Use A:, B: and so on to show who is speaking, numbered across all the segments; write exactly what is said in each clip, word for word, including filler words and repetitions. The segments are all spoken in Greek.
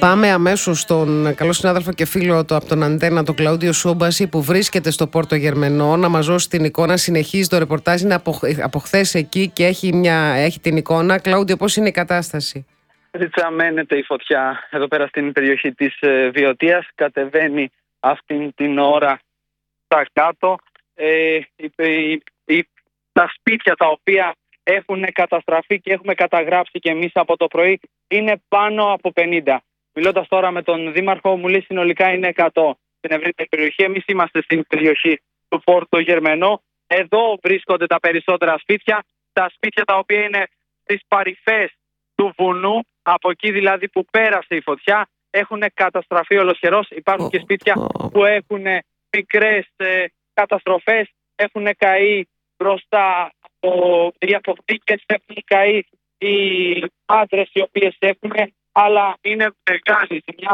A: Πάμε αμέσως στον καλό συνάδελφο και φίλο του από τον Αντένα, τον Κλαούντιο Σούμπαση, που βρίσκεται στο Πόρτο Γερμενό, να μας δώσει την εικόνα. Συνεχίζει το ρεπορτάζ, είναι από, από χθες εκεί και έχει, μια, έχει την εικόνα. Κλαούντιο, πώς είναι η κατάσταση?
B: Ρίτσα, μένεται η φωτιά εδώ πέρα στην περιοχή της ε, Βιωτίας. Κατεβαίνει αυτήν την ώρα στα κάτω. Ε, η, η, η, τα σπίτια τα οποία έχουν καταστραφεί και έχουμε καταγράψει και εμείς από το πρωί είναι πάνω από πενήντα. Μιλώντας τώρα με τον Δήμαρχο, μου λέει συνολικά είναι εκατό στην ευρύτερη περιοχή. Εμείς είμαστε στην περιοχή του Πόρτο Γερμενό. Εδώ βρίσκονται τα περισσότερα σπίτια. Τα σπίτια τα οποία είναι στις παρυφές του βουνού, από εκεί δηλαδή που πέρασε η φωτιά, έχουν καταστραφεί ολοσχερός. Υπάρχουν και σπίτια που έχουν μικρές ε, καταστροφές, έχουν καεί μπροστά από διαφορετικές, έχουν καεί οι άντρες οι οποίες έχουν, αλλά είναι μεγάλη ζημιά.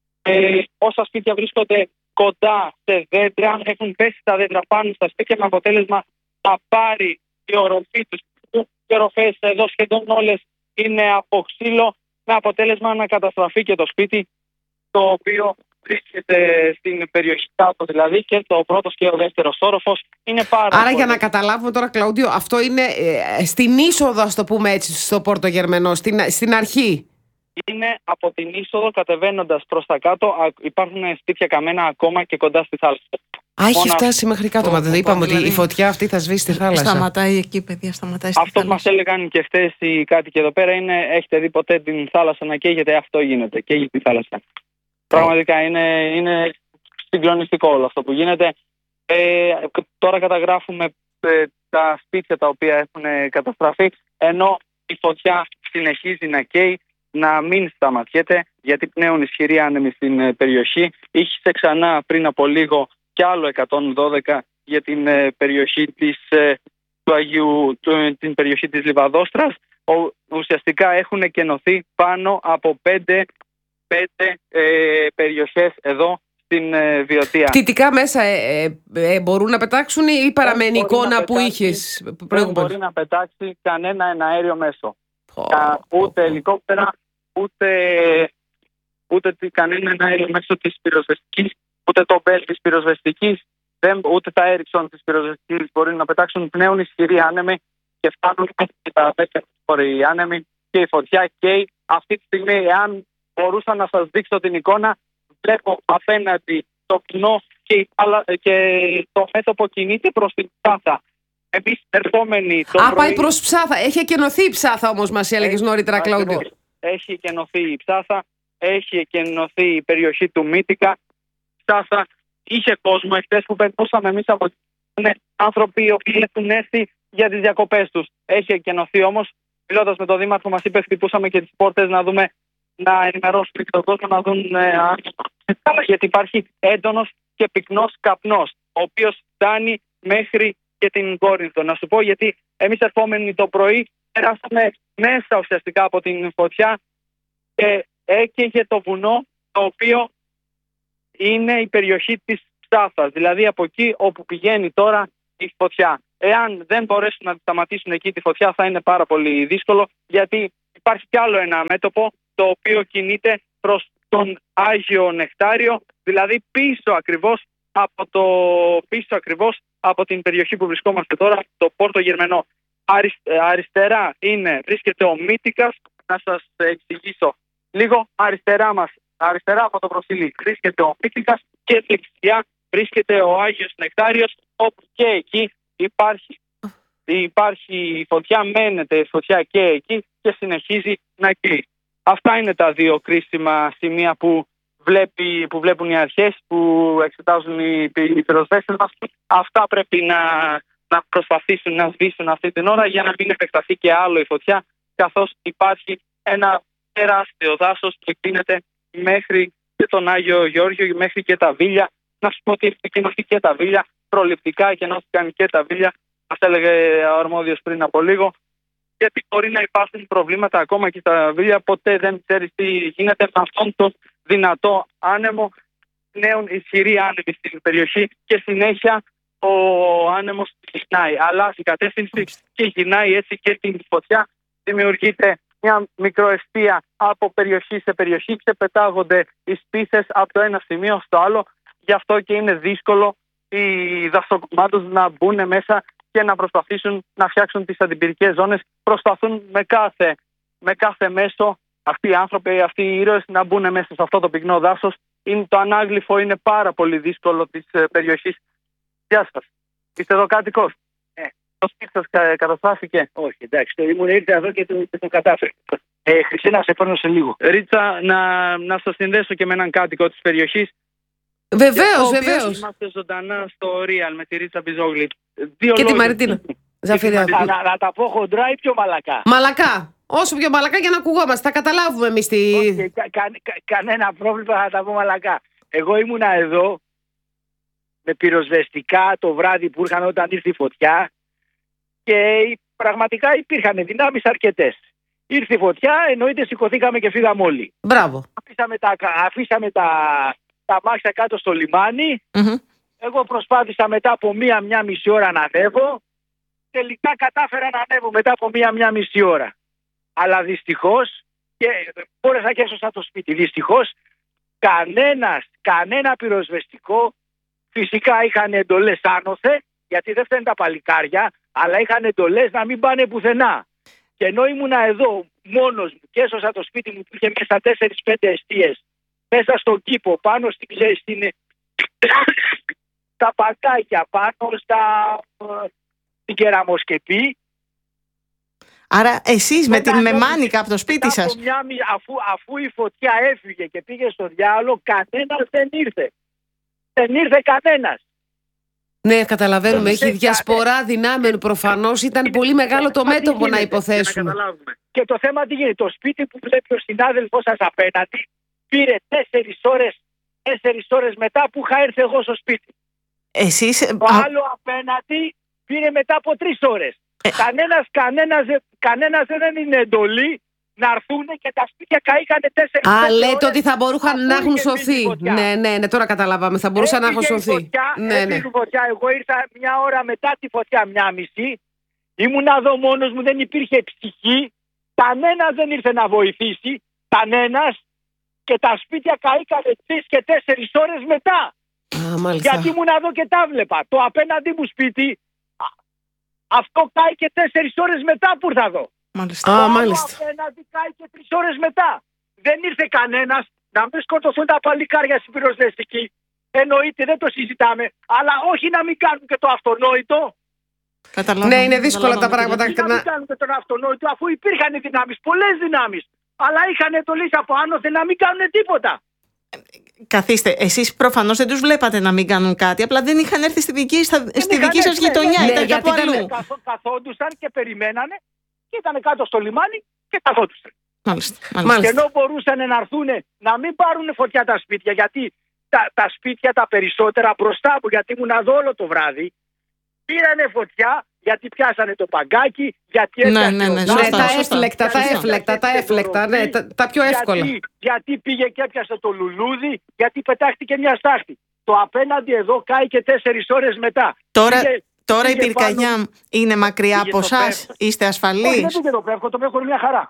B: Ε, όσα σπίτια βρίσκονται κοντά σε δέντρα, έχουν πέσει τα δέντρα πάνω στα σπίτια, με αποτέλεσμα να πάρει η οροφή τους. Οι οροφές εδώ σχεδόν όλες είναι από ξύλο, με αποτέλεσμα να καταστραφεί και το σπίτι, το οποίο βρίσκεται στην περιοχή κάτω δηλαδή, και το πρώτος και ο δεύτερος όροφος είναι πάρα
A: Άρα
B: πολύ...
A: για να καταλάβουμε τώρα, Κλαούντιο, αυτό είναι ε, στην είσοδο, ας το πούμε έτσι, στο Πόρτο Γερμενό, στην, στην αρχή.
B: Είναι από την είσοδο κατεβαίνοντας προς τα κάτω. Υπάρχουν σπίτια καμένα ακόμα και κοντά στη θάλασσα.
A: Α, έχει φτάσει μέχρι κάτω. Μα δεν είπαμε ότι η φωτιά αυτή θα σβήσει στη θάλασσα?
C: Σταματάει εκεί, παιδιά, σταματάει στη
B: Αυτό
C: θάλασσα.
B: που μας έλεγαν και χθες οι κάτοικοι εδώ πέρα είναι: έχετε δει ποτέ την θάλασσα να καίγεται? Αυτό γίνεται, καίγει τη θάλασσα. Oh. Πραγματικά είναι, είναι συγκλονιστικό όλο αυτό που γίνεται. Ε, τώρα καταγράφουμε ε, τα σπίτια τα οποία έχουν καταστραφεί, ενώ η φωτιά συνεχίζει να καίει, να μην σταματιέται, γιατί πνέουν ισχυροί άνεμοι στην περιοχή. Είχε ξανά πριν από λίγο και άλλο εκατόν δώδεκα για την ε, περιοχή της, ε, του Αγίου, του, την περιοχή της Λιβαδόστρας. Ο, ουσιαστικά έχουν εκενωθεί πάνω από πέντε, πέντε ε, περιοχές εδώ στην ε, Βιωτία.
A: Κτητικά μέσα ε, ε, ε, μπορούν να πετάξουν ή παραμένει η εικόνα που είχες προηγουμένως?
B: Δεν μπορεί να πετάξει κανένα εναέριο μέσο. Oh, Κα, ούτε oh. ελικόπτερα, ούτε, ούτε κανένα εναέριο μέσο της πυροσβεστικής, ούτε το μπέλ της πυροσβεστικής, δεν, ούτε τα Έριξον της πυροσβεστικής μπορεί να πετάξουν. Πνέουν ισχυροί άνεμοι και φτάνουν και τα δέκα φοροί οι άνεμοι και η φωτιά καίει. Αυτή τη στιγμή, εάν μπορούσα να σας δείξω την εικόνα, βλέπω απέναντι το κοινό και, η, και το μέτωπο κινείται προς την Ψάθα. Εμείς ερχόμενοι...
A: Το Α, πρωί... πάει προς Ψάθα. Έχει εκενωθεί η Ψάθα όμως, μας έλεγες νωρίτερα, Κλαούντιο.
B: Έχει εκενωθεί η Ψάθα, έχει εκενωθεί η περιοχή του Μύτικα. Ψάθα είχε κόσμο εχθές που περνούσαμε εμείς από είναι άνθρωποι οι οποίοι έχουν έρθει για τις διακοπές τους. Έχει εκενωθεί όμως. Μιλώντας με τον Δήμαρχο, μας είπε, χτυπούσαμε και τις πόρτες να δούμε, να ενημερώσουμε τον κόσμο, να δουν ε, γιατί υπάρχει έντονος και πυκνός καπνός, ο οποίος φτάνει μέχρι και την Κόρινθο. Να σου πω γιατί εμείς ερχόμενοι το πρωί περάσαμε μέσα ουσιαστικά από την φωτιά και έκαιγε το βουνό, το οποίο είναι η περιοχή της Ψάθας, δηλαδή από εκεί όπου πηγαίνει τώρα η φωτιά. Εάν δεν μπορέσουν να σταματήσουν εκεί τη φωτιά, θα είναι πάρα πολύ δύσκολο, γιατί υπάρχει κι άλλο ένα μέτωπο το οποίο κινείται προς τον Άγιο Νεκτάριο, δηλαδή πίσω ακριβώς από, το, πίσω ακριβώς από την περιοχή που βρισκόμαστε τώρα, το Πόρτο Γερμενό. Αριστερά είναι, βρίσκεται ο Μύτικας, να σας εξηγήσω λίγο. Αριστερά μας, αριστερά από το προσήλι βρίσκεται ο Μύτικας και δεξιά βρίσκεται ο Άγιος Νεκτάριος, όπου και εκεί υπάρχει, υπάρχει φωτιά, μένεται φωτιά και εκεί και συνεχίζει να καίει. Αυτά είναι τα δύο κρίσιμα σημεία που, βλέπει, που βλέπουν οι αρχές, που εξετάζουν οι, οι πυροσβέστες μας. Αυτά πρέπει να, να προσπαθήσουν να σβήσουν αυτή την ώρα για να μην επεκταθεί και άλλο η φωτιά, καθώς υπάρχει ένα τεράστιο δάσος που εκτείνεται μέχρι και τον Άγιο Γεώργιο, μέχρι και τα Βίλια. Να σου πω ότι έχει εκκοινωθεί και τα Βίλια, προληπτικά εκκοινώθηκαν και τα Βίλια, μας έλεγε ο αρμόδιος πριν από λίγο. Γιατί μπορεί να υπάρχουν προβλήματα ακόμα και στα Βίλια, ποτέ δεν ξέρεις τι γίνεται με αυτόν τον δυνατό άνεμο. Νέων ισχυροί άνεμοι στην περιοχή και συνέχεια ο άνεμος γυρνάει. Αλλάζει κατεύθυνση και γυρνάει έτσι και την φωτιά. Δημιουργείται μια μικροεστία από περιοχή σε περιοχή, ξεπετάγονται οι σπίθες από το ένα σημείο στο άλλο. Γι' αυτό και είναι δύσκολο οι δασοκομάτες να μπουν μέσα και να προσπαθήσουν να φτιάξουν τις αντιπυρικές ζώνες. Προσπαθούν με κάθε, με κάθε μέσο αυτοί οι άνθρωποι, αυτοί οι ήρωες να μπουν μέσα σε αυτό το πυκνό δάσος. Είναι, το ανάγλυφο είναι πάρα πολύ δύσκολο της ε, περιοχής. Γεια σας. Είστε εδώ κάτοικος?
D: Ε.
B: Το σπίτι σας κα, καταστράφηκε?
D: Όχι, εντάξει, το ήμουν ήρθε εδώ και το, και το κατάφερε. Ε, Χριστίνα, σε παίρνω σε λίγο.
B: Ρίτσα, να, να σας συνδέσω και με έναν κάτοικο της περιοχής.
A: Βεβαίως, βεβαίως.
B: Είμαστε ζωντανά στο Real με τη Ρίτσα Μπιζόγλη. Δύο
A: Και τη
B: λόγια.
A: Μαριτίνα Ζαφυριά.
D: Να, να, να τα πω χοντρά ή πιο μαλακά?
A: Μαλακά. Όσο πιο μαλακά για να ακουγόμαστε. Θα καταλάβουμε εμείς τι.
D: Όχι, κα, κα, κα, κανένα πρόβλημα, θα τα πω μαλακά. Εγώ ήμουνα εδώ με πυροσβεστικά το βράδυ που ήρθαν όταν ήρθε η φωτιά και πραγματικά υπήρχαν δυνάμεις αρκετές. Ήρθε η φωτιά, εννοείται σηκωθήκαμε και φύγαμε όλοι.
A: Μπράβο.
D: Αφήσαμε τα, αφήσαμε τα, τα μάξια κάτω στο λιμάνι.
A: Mm-hmm.
D: Εγώ προσπάθησα μετά από μία-μία μισή ώρα να ανέβω. Τελικά κατάφερα να ανέβω μετά από μία-μία μισή ώρα. Αλλά δυστυχώς, και μπόρεσα και έσωσα το σπίτι, δυστυχώς κανένας, κανένα πυροσβεστικό, φυσικά είχαν εντολές άνωθε, γιατί δεν φταίνουν τα παλικάρια, αλλά είχαν εντολές να μην πάνε πουθενά. Και ενώ ήμουνα εδώ μόνος μου και έσωσα το σπίτι μου που είχε μέσα τέσσερις πέντε εστίες, μέσα στον κήπο, πάνω στην, στην, τα πακάκια, πάνω στα, στην κεραμοσκεπή.
E: Άρα εσείς με, την, με μάνικα από το σπίτι σας.
D: Από μια, αφού, αφού η φωτιά έφυγε και πήγε στο διάολο, κανένας δεν ήρθε. Δεν ήρθε κανένας.
A: Ναι, καταλαβαίνουμε. Έχει
D: Ε,
A: διασπορά δυνάμεων προφανώς. Ήταν πολύ μεγάλο το μέτωπο να υποθέσουμε.
D: Και το θέμα τι γίνεται? Το σπίτι που βλέπει ο συνάδελφός σας απέναντι πήρε τέσσερις ώρες, τέσσερις ώρες μετά που είχα έρθει εγώ στο σπίτι.
E: Εσείς...
D: Το άλλο απέναντι πήρε μετά από τρεις ώρες. Ε. Κανένας, κανένας, κανένας δεν είναι εντολή να έρθουν και τα σπίτια καήκανε τέσσερις ώρες.
A: Α, λέτε ότι θα μπορούσαν να έχουν σωθεί. Ναι, ναι, ναι, τώρα καταλάβαμε. Θα μπορούσαν να έχουν σωθεί.
D: Φωτιά,
A: ναι, ναι.
D: Φωτιά. Εγώ ήρθα μια ώρα μετά τη φωτιά, μια μισή. Ήμουνα εδώ μόνος μου, δεν υπήρχε ψυχή. Κανένας δεν ήρθε να βοηθήσει. Κανένας. Και τα σπίτια καήκανε τρεις και τέσσερις ώρες μετά.
A: Α, μάλιστα.
D: Γιατί ήμουν εδώ και τα βλέπα. Το απέναντι μου σπίτι, αυτό κάηκε τέσσερις ώρες μετά που ήρθα εδώ.
E: Μάλιστα.
A: Α,
D: το
A: μάλιστα.
D: απέναντι κάηκε τρεις ώρες μετά. Δεν ήρθε κανένας να μην σκοτωθούν τα παλικάρια στην πυροσβεστική. Εννοείται, δεν το συζητάμε. Αλλά όχι να μην κάνουν και το αυτονόητο.
E: Καταλάβαμε.
A: Ναι, είναι δύσκολα τα πράγματα.
D: Να μην κάνουν και το αυτονόητο, αφού υπήρχαν δυνάμεις, πολλές δυνάμεις. Αλλά είχαν εντολή από άνωθε να μην κάνουν τίποτα.
E: Καθίστε, εσείς προφανώς δεν τους βλέπατε να μην κάνουν κάτι, απλά δεν είχαν έρθει στη δική, στα, στη δική σας γειτονιά,
A: ναι,
E: ήταν κάπου
A: ήταν...
E: αλλού.
D: Καθ, καθόντουσαν και περιμένανε και ήταν κάτω στο λιμάνι και καθόντουσαν.
E: Μάλιστα, μάλιστα.
D: Και ενώ μπορούσαν να έρθουν να μην πάρουν φωτιά τα σπίτια, γιατί τα, τα σπίτια τα περισσότερα μπροστά μου, γιατί ήμουν εδώ όλο το βράδυ, πήρανε φωτιά γιατί πιάσανε το παγκάκι, γιατί
E: ναι, ναι, ναι,
A: ναι, τα έφλεκτα, τα έφλεκτα, τα έφλεκτα, ναι, τα, τα πιο εύκολα.
D: Γιατί, γιατί πήγε και έπιασε το λουλούδι, γιατί πετάχτηκε μια στάχτη. Το απέναντι εδώ κάει και τέσσερις ώρες μετά.
E: Τώρα,
D: πήγε,
E: τώρα
D: πήγε
E: η πυρκαγιά
D: πάνω,
E: είναι μακριά από εσάς, είστε ασφαλείς?
D: Όχι, δεν πήγε το πεύκο, το πεύκο είναι μια χαρά.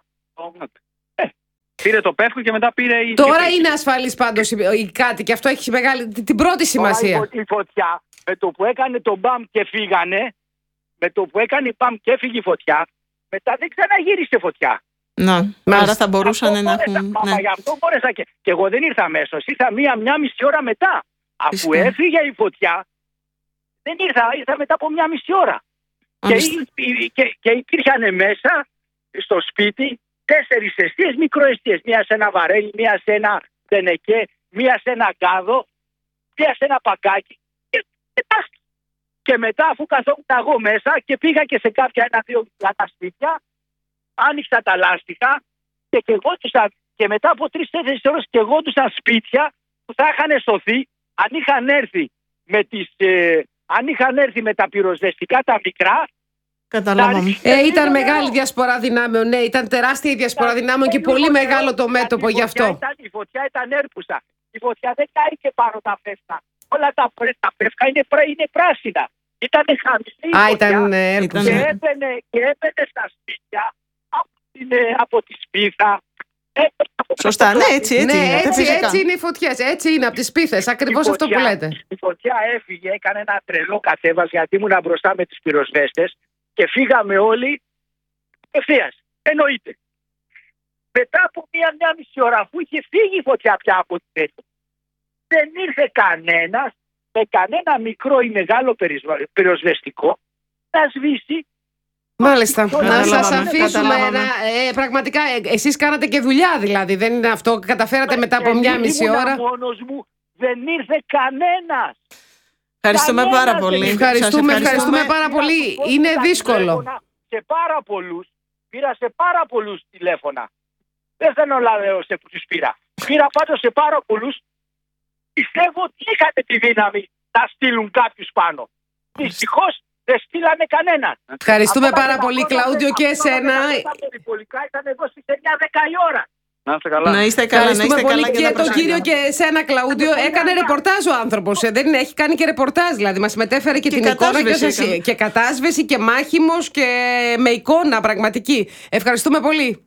B: Ε, πήρε το πεύκο και μετά πήρε η...
A: Τώρα είναι ασφαλής πάντως η κάτι και αυτό έχει μεγάλη, την πρώτη σημασία.
D: Τώρα η φωτιά, με το που έκανε το μπαμ και φύγανε, με το που έκανε μπαμ και έφυγε η φωτιά, μετά δεν ξαναγύρισε φωτιά.
E: Να, άρα θα μπορούσαν να έχουν...
D: Μα,
E: ναι.
D: μα γι' αυτό μπόρεσα και, και εγώ δεν ήρθα αμέσως, ήρθα μία, μία μισή ώρα μετά. Αφού
E: Φυσικά.
D: έφυγε η φωτιά, δεν ήρθα, ήρθα μετά από μία μισή ώρα. Και, και, και υπήρχαν μέσα στο σπίτι τέσσερις εστίες, μικροεστίες. Μία σε ένα βαρέλι, μία σε ένα τενεκέ, μία σε ένα κάδο, μία σε ένα πακάκι. Και, και, και μετά, αφού καθόμουν εγώ μέσα και πήγα και σε κάποια ένα-δύο σπίτια, άνοιξα τα λάστιχα και κεγόντουσαν. Και μετά από τρεις-τέσσερις ώρες κεγόντουσαν σπίτια που θα είχαν σωθεί αν είχαν έρθει με τις. Ε, αν είχαν έρθει με τα πυροσβεστικά τα μικρά.
E: Καταλάβαμε.
A: Ε, ήταν μεγάλη διασπορά δυνάμεων, ναι, ήταν τεράστια η διασπορά δυνάμεων και πολύ μεγάλο το μέτωπο γι' αυτό.
D: Ήταν, η φωτιά ήταν έρπουσα. Η φωτιά δεν κάηκε πάνω τα φεύκα. Όλα τα, τα φεύκα είναι, είναι πράσινα. Ήταν χαμηλή η
A: Α,
D: φωτιά
A: ήταν έρπουσα.
D: Και έμπαινε, και έμπαινε στα σπίτια από είναι από τη Σπίθα. Ε,
E: Σωστά, ναι, έτσι, έτσι.
A: Ναι,
E: είναι,
A: έτσι,
E: φυσικά.
A: έτσι είναι οι φωτιές. Έτσι είναι από τις πίθες. Ακριβώς
D: η
A: αυτό που
D: φωτιά-
A: λέτε.
D: Η φωτιά έφυγε, έκανε ένα τρελό κατέβαση γιατί ήμουν μπροστά με τις πυροσβέστες και φύγαμε όλοι ευθείας. Εννοείται. Μετά από μία, μία μισή ώρα, αφού είχε φύγει η φωτιά πια από την τέτοια, δεν ήρθε κανένας με κανένα μικρό ή μεγάλο περισβα- πυροσβεστικό να σβήσει.
A: Μάλιστα. Να
E: Καταλάβαμε,
A: σας αφήσουμε.
E: καταλάβαμε.
A: Να, ε, πραγματικά, ε, εσείς κάνατε και δουλειά δηλαδή. Δεν είναι αυτό. Καταφέρατε μετά από μια μισή
D: Ήμουνα
A: ώρα.
D: μόνος μου, δεν ήρθε κανένας.
E: Ευχαριστούμε
D: Κανένας
E: πάρα
D: δεν
E: πολύ.
D: είναι.
A: Ευχαριστούμε,
E: Σας
A: ευχαριστούμε πάρα
D: Πήρα
A: πολύ.
D: στο
A: Είναι
D: τα
A: δύσκολο.
D: τηλέφωνα Σε πάρα πολλούς, πήρα σε πάρα πολλούς τηλέφωνα. Δεν θέλω να λέω σε ποιους πήρα. Πήρα πάντως σε πάρα πολλούς. Πιστεύω ότι είχαν τη δύναμη να στείλουν κάποιους πάνω. Δυστυχώς δεν στείλανε κανέναν.
A: Ευχαριστούμε
D: Ακόμα
A: πάρα
D: και τα
A: πολύ,
D: πρώτα
A: Κλάουδιο,
D: δέκα-
A: και
D: ακόμα
A: εσένα.
D: τα πρώτα περιπολικά ήταν εδώ στις εννιά δέκα η ώρα.
B: Να είστε καλά.
E: Να είστε καλά, να
A: Ευχαριστούμε
E: είστε
A: πολύ
E: καλά
A: και
E: τα
A: τον
E: προσέχετε.
A: κύριο και εσένα, Κλαούντιο. Έκανε ρεπορτάζ ο άνθρωπος. ε, Δεν είναι, έχει κάνει και ρεπορτάζ. Δηλαδή, μας μετέφερε και,
E: Και
A: την εικόνα και,
E: κατάσβεση
A: σας-
E: έκανε.
A: και κατάσβεση και μάχημος και με εικόνα πραγματική. Ευχαριστούμε πολύ.